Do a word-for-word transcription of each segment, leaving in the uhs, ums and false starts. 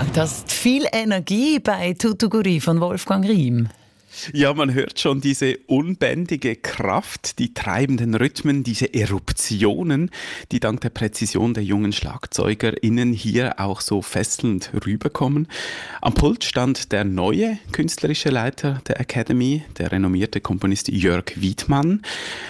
Wow, das ist viel Energie bei Thuthugury von Wolfgang Riem. Ja, man hört schon diese unbändige Kraft, die treibenden Rhythmen, diese Eruptionen, die dank der Präzision der jungen SchlagzeugerInnen hier auch so fesselnd rüberkommen. Am Pult stand der neue künstlerische Leiter der Academy, der renommierte Komponist Jörg Wiedmann.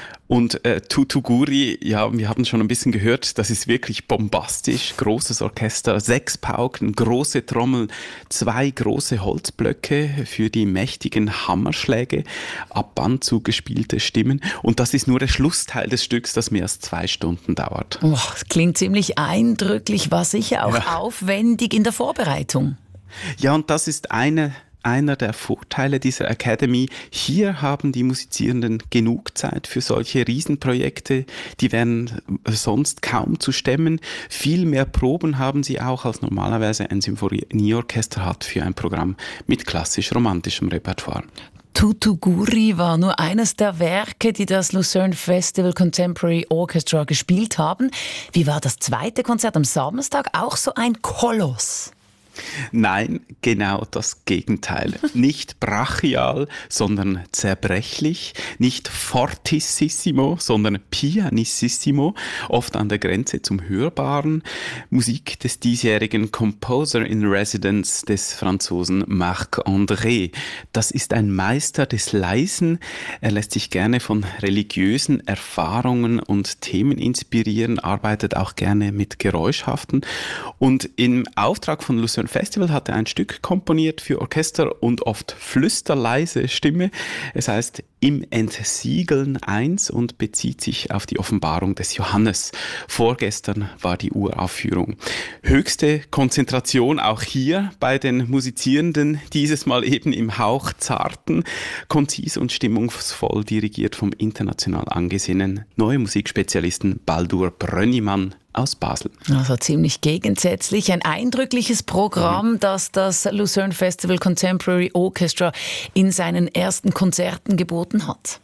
Und äh, Thuthugury, ja, wir haben schon ein bisschen gehört, das ist wirklich bombastisch. Großes Orchester, sechs Pauken, große Trommel, zwei große Holzblöcke für die mächtigen Hammerschläge, ab Band zugespielte Stimmen. Und das ist nur der Schlussteil des Stücks, das mehr als zwei Stunden dauert. Oh, das klingt ziemlich eindrücklich, war sicher auch ja. aufwendig in der Vorbereitung. Ja, und das ist eine... Einer der Vorteile dieser Academy. Hier haben die Musizierenden genug Zeit für solche Riesenprojekte, die wären sonst kaum zu stemmen. Viel mehr Proben haben sie auch, als normalerweise ein Symphonieorchester hat für ein Programm mit klassisch-romantischem Repertoire. Thuthugury war nur eines der Werke, die das Lucerne Festival Contemporary Orchestra gespielt haben. Wie war das zweite Konzert am Samstag? Auch so ein Koloss? Nein, genau das Gegenteil. Nicht brachial, sondern zerbrechlich. Nicht fortissimo, sondern pianissimo. Oft an der Grenze zum Hörbaren. Musik des diesjährigen Composer in Residence des Franzosen Marc-André. Das ist ein Meister des Leisen. Er lässt sich gerne von religiösen Erfahrungen und Themen inspirieren, arbeitet auch gerne mit Geräuschhaften. Und im Auftrag von Lucerne Festival hat er ein Stück komponiert für Orchester und oft flüsterleise Stimme. Es heißt Im Entsiegeln eins und bezieht sich auf die Offenbarung des Johannes. Vorgestern war die Uraufführung. Höchste Konzentration auch hier bei den Musizierenden, dieses Mal eben im hauchzarten, konzis und stimmungsvoll dirigiert vom international angesehenen neuen Musikspezialisten Baldur Brönnimann aus Basel. Also ziemlich gegensätzlich. Ein eindrückliches Programm, das das Lucerne Festival Contemporary Orchestra in seinen ersten Konzerten geboten hat.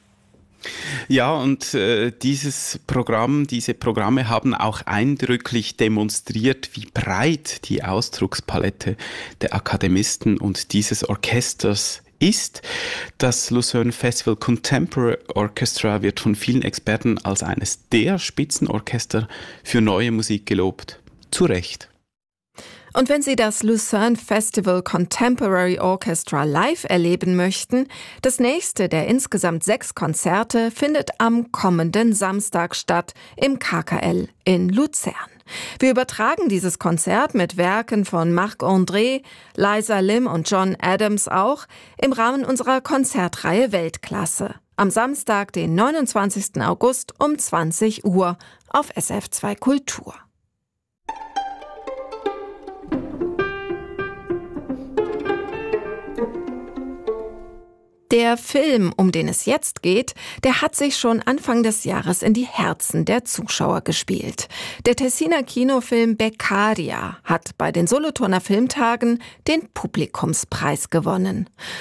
Ja, und äh, dieses Programm, diese Programme haben auch eindrücklich demonstriert, wie breit die Ausdruckspalette der Akademisten und dieses Orchesters ist. Das Lucerne Festival Contemporary Orchestra wird von vielen Experten als eines der Spitzenorchester für neue Musik gelobt. Zu Recht. Und wenn Sie das Lucerne Festival Contemporary Orchestra live erleben möchten, das nächste der insgesamt sechs Konzerte findet am kommenden Samstag statt im K K L in Luzern. Wir übertragen dieses Konzert mit Werken von Marc-André, Liza Lim und John Adams auch im Rahmen unserer Konzertreihe Weltklasse. Am Samstag, den neunundzwanzigsten August um zwanzig Uhr auf S F zwei Kultur. Der Film, um den es jetzt geht, der hat sich schon Anfang des Jahres in die Herzen der Zuschauer gespielt. Der Tessiner Kinofilm Beccaria hat bei den Solothurner Filmtagen den Publikumspreis gewonnen.